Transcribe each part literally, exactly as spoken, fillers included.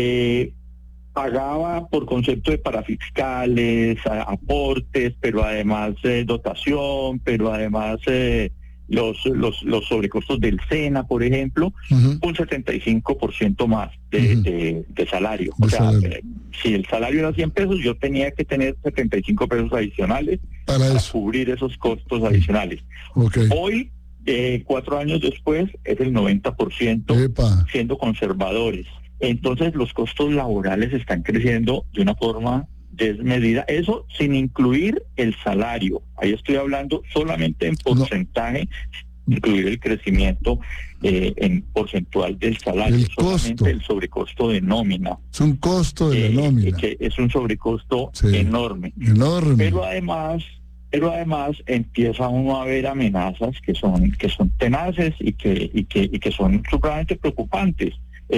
Eh, pagaba por concepto de parafiscales, a, aportes, pero además eh, dotación, pero además eh, los, los los sobrecostos del SENA, por ejemplo, uh-huh. un setenta y cinco por ciento más de, uh-huh. de, de salario. De o sea, salario. Eh, si el salario era cien pesos, yo tenía que tener setenta y cinco pesos adicionales para, para cubrir esos costos adicionales. Okay. Hoy, eh, cuatro años después, es el noventa por ciento Epa. Siendo conservadores. Entonces los costos laborales están creciendo de una forma desmedida, eso sin incluir el salario. Ahí estoy hablando solamente en porcentaje, no. incluir el crecimiento eh, en porcentual del salario, el solamente costo. El sobrecosto de nómina. Es un costo de eh, nómina. Que es un sobrecosto sí. enorme. Enorme. Pero además... Pero además empieza uno a ver amenazas que son que son tenaces y que y que y que son supremamente preocupantes.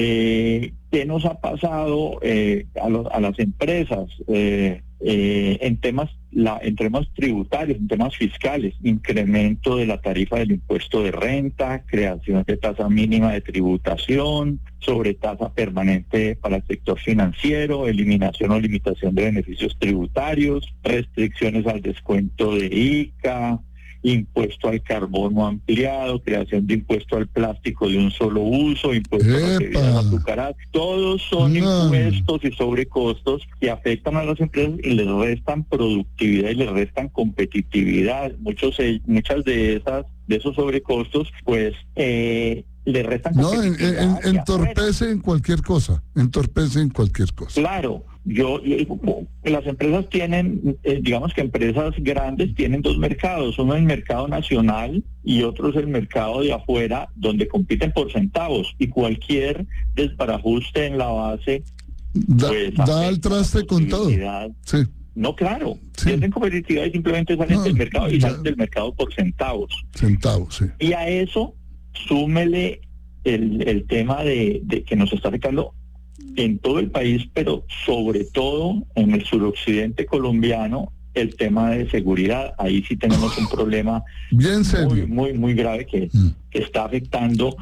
Eh, ¿Qué nos ha pasado eh, a, los, a las empresas eh, eh, en temas la, en temas tributarios, en temas fiscales? Incremento de la tarifa del impuesto de renta, creación de tasa mínima de tributación, sobretasa permanente para el sector financiero, eliminación o limitación de beneficios tributarios, restricciones al descuento de I C A, impuesto al carbono ampliado, creación de impuesto al plástico de un solo uso, impuesto a las bebidas azucaradas. Todos son no. impuestos y sobrecostos que afectan a las empresas y les restan productividad y les restan competitividad. Muchos, muchas de esas de esos sobrecostos, pues, eh, le restan no, en, en, entorpece en cualquier cosa, entorpece en cualquier cosa. Claro, yo, las empresas tienen, eh, digamos que empresas grandes tienen dos mercados, uno es el mercado nacional y otro es el mercado de afuera, donde compiten por centavos, y cualquier desbarajuste en la base da, pues, da al traste con todo. Sí. No, claro, sí. pierden competitividad y simplemente salen no, del mercado y ya. salen del mercado por centavos. Centavos, sí. Y a eso súmele el, el tema de, de que nos está afectando en todo el país, pero sobre todo en el suroccidente colombiano, el tema de seguridad. Ahí sí tenemos un problema bien serio, muy, muy, muy grave que, mm. que está afectando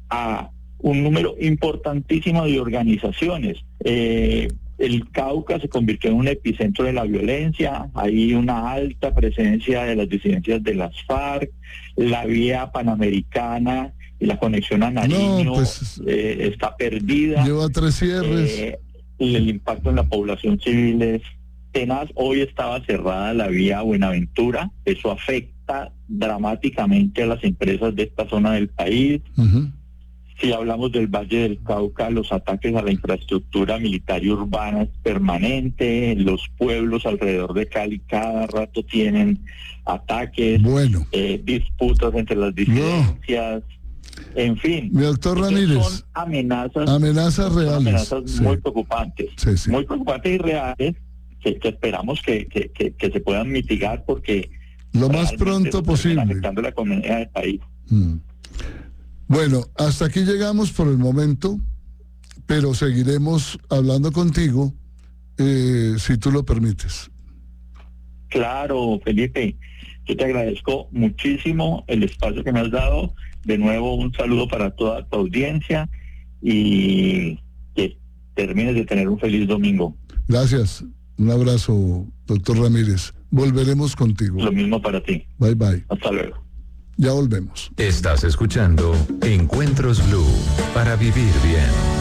a un número importantísimo de organizaciones. Eh, El Cauca se convirtió en un epicentro de la violencia, hay una alta presencia de las disidencias de las FARC, la vía panamericana y la conexión a Nariño no, pues, eh, está perdida. Lleva tres cierres. Eh, y el impacto en la población civil es tenaz. Hoy estaba cerrada la vía Buenaventura, eso afecta dramáticamente a las empresas de esta zona del país. Uh-huh. Si hablamos del Valle del Cauca, los ataques a la infraestructura militar y urbana es permanente, los pueblos alrededor de Cali cada rato tienen ataques, bueno. eh, disputas entre las disidencias, no. en fin. Mi doctor Ramírez, son amenazas, amenazas son reales. amenazas sí. muy preocupantes, sí, sí. muy preocupantes y reales, que, que esperamos que, que, que, que se puedan mitigar porque lo más pronto posible. Afectando la economía del país. Mm. Bueno, hasta aquí llegamos por el momento, pero seguiremos hablando contigo eh, si tú lo permites. Claro, Felipe, yo te agradezco muchísimo el espacio que me has dado. De nuevo, un saludo para toda tu audiencia y que termines de tener un feliz domingo. Gracias, un abrazo, doctor Ramírez. Volveremos contigo. Lo mismo para ti. Bye, bye. Hasta luego. Ya volvemos. Estás escuchando Encuentros Blue, para vivir bien.